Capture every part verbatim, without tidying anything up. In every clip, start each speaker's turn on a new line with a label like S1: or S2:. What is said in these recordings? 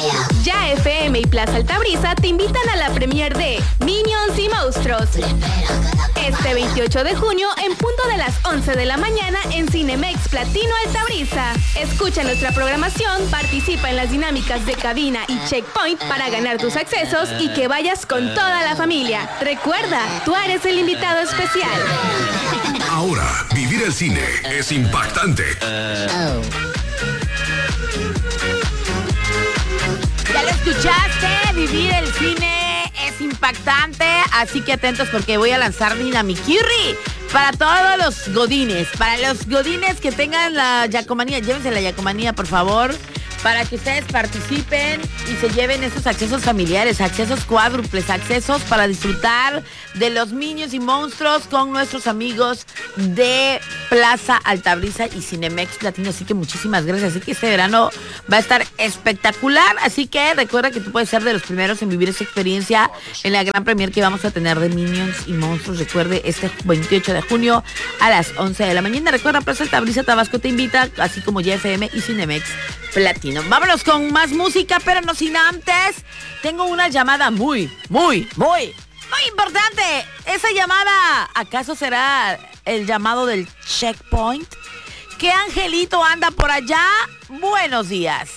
S1: Ya F M y Plaza Altabrisa te invitan a la premier de Minions y Monstruos. Este veintiocho de junio, en punto de las once de la mañana, en Cinemex Platino Altabrisa. Escucha nuestra programación, participa en las dinámicas de cabina y checkpoint para ganar tus accesos y que vayas con toda la familia. Recuerda, tú eres el invitado especial.
S2: Ahora, vivir el cine es impactante.
S3: ¿Ya lo escuchaste? Vivir el cine es impactante, así que atentos porque voy a lanzar Dinamikirri para todos los godines, para los godines que tengan la yacomanía. Llévense la yacomanía, por favor, para que ustedes participen y se lleven esos accesos familiares, accesos cuádruples, accesos para disfrutar de los Minions y Monstruos con nuestros amigos de Plaza Altabrisa y Cinemex Platino. Así que muchísimas gracias. Así que este verano va a estar espectacular. Así que recuerda que tú puedes ser de los primeros en vivir esa experiencia en la gran premier que vamos a tener de Minions y Monstruos. Recuerde, este veintiocho de junio a las once de la mañana. Recuerda, Plaza Altabrisa Tabasco te invita, así como Y F M y Cinemex Platino. Vámonos con más música, pero no sin antes. Tengo una llamada muy, muy, muy, muy importante. Esa llamada, ¿acaso será el llamado del checkpoint? ¿Qué angelito anda por allá? Buenos días.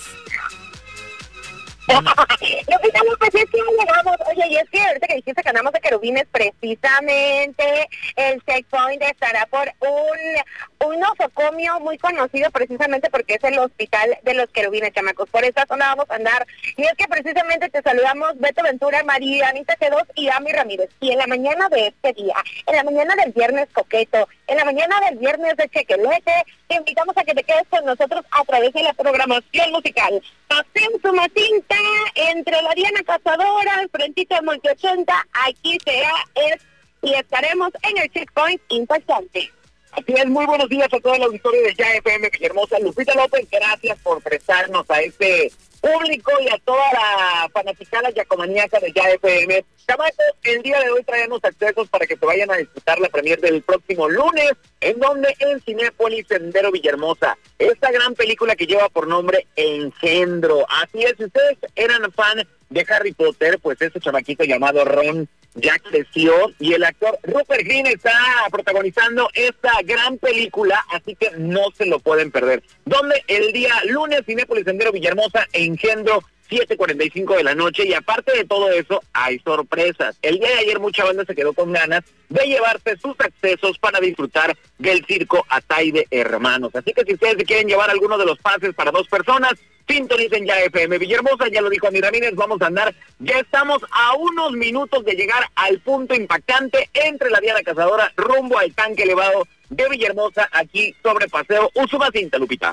S4: Lupita López, es que ya llegamos. Oye, y es que ahorita que dijiste que andamos de querubines, precisamente el checkpoint estará por un, un nosocomio muy conocido, precisamente porque es el hospital de los querubines, chamacos. Por esta zona vamos a andar. Y es que precisamente te saludamos Beto Ventura, María Anita Quedos y Ami Ramírez. Y en la mañana de este día, en la mañana del viernes coqueto, en la mañana del viernes de chequelete, te invitamos a que te quedes con nosotros a través de la programación musical. Paseo Sumacinta, entre la Diana Cazadora, al frentito de Monte ochenta, aquí será, es, y estaremos en el checkpoint impactante.
S5: Así es, muy buenos días a todo el auditorio de Ya F M Villahermosa. Lupita López, gracias por prestarnos a este público y a toda la fanaticada yacomaníaca de Ya F M. Chamacos, el día de hoy traemos accesos para que te vayan a disfrutar la premier del próximo lunes, en donde en Cinépolis Sendero Villahermosa. Esta gran película que lleva por nombre Engendro. Así es, si ustedes eran fan de Harry Potter, pues ese chamaquito llamado Ron ya creció y el actor Rupert Grint está protagonizando esta gran película, así que no se lo pueden perder. Donde el día lunes, Cinépolis Sendero Villahermosa, Engendro, siete cuarenta y cinco de la noche, y aparte de todo eso, hay sorpresas. El día de ayer mucha banda se quedó con ganas de llevarse sus accesos para disfrutar del circo Ataide Hermanos. Así que si ustedes quieren llevar alguno de los pases para dos personas, sintonicen Ya F M Villahermosa, ya lo dijo Ami Ramírez, vamos a andar, ya estamos a unos minutos de llegar al punto impactante entre la Diana Cazadora rumbo al tanque elevado de Villahermosa, aquí sobre Paseo Usumacinta, Lupita.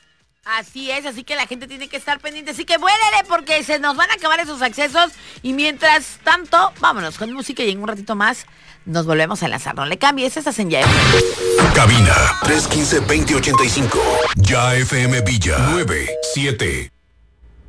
S3: Así es, así que la gente tiene que estar pendiente, así que vuélele porque se nos van a acabar esos accesos y mientras tanto, vámonos con música y en un ratito más nos volvemos a enlazar. No le cambies, estás en Ya F M.
S2: Cabina tres uno cinco, veinte ochenta y cinco. Ya F M Villa nueve siete.